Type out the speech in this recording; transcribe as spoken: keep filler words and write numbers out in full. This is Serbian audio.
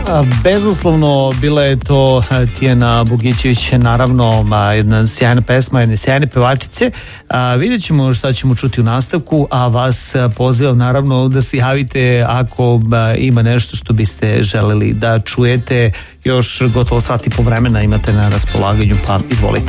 Bezuslovno bila je to Tijana Bogićević, naravno jedna sjajna pesma, jedne sjajne pevačice. Vidjet ćemo šta ćemo čuti u nastavku, a vas pozivam naravno da se javite ako ima nešto što biste želeli da čujete. Još gotovo sat i po vremena imate na raspolaganju, pa izvolite.